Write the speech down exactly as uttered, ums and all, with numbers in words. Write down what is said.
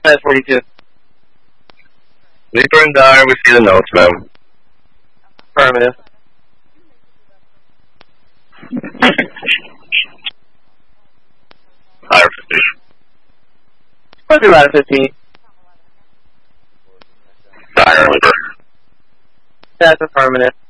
That's forty-two. Leaper and Dire, we see the notes, ma'am. Affirmative. Higher fifty. Let's do out of fifteen. Dire, Leaper. That's affirmative.